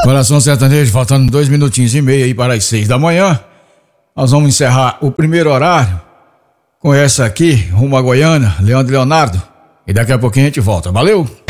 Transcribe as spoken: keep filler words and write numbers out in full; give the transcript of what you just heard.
Coração Sertanejo, faltando dois minutinhos e meio aí para as seis da manhã. Nós vamos encerrar o primeiro horário com essa aqui, rumo a Goiânia, Leandro e Leonardo. E daqui a pouquinho a gente volta. Valeu!